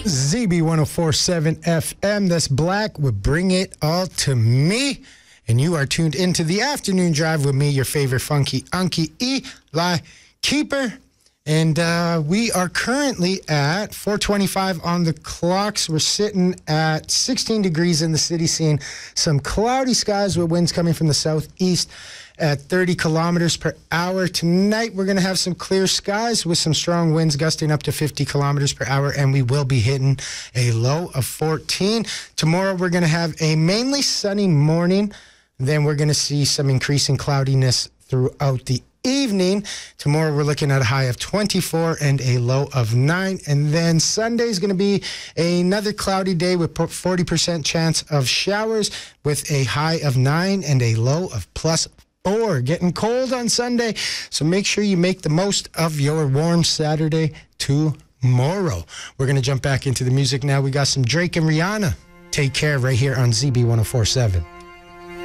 ZB1047 FM. That's Black with Bring It All to Me. And you are tuned into the afternoon drive with me, your favorite funky unky Eli Keeper. And we are currently at 4:25 on the clocks. We're sitting at 16 degrees in the city, seeing some cloudy skies with winds coming from the southeast at 30 kilometers per hour. Tonight, we're going to have some clear skies with some strong winds gusting up to 50 kilometers per hour, and we will be hitting a low of 14. Tomorrow, we're going to have a mainly sunny morning. Then we're going to see some increasing cloudiness throughout the evening. Tomorrow we're looking at a high of 24 and a low of 9. And then Sunday is going to be another cloudy day with 40% chance of showers with a high of 9 and a low of +4. Getting cold on Sunday, so make sure you make the most of your warm Saturday tomorrow. We're going to jump back into the music now. We got some Drake and Rihanna. Take care right here on ZB1047.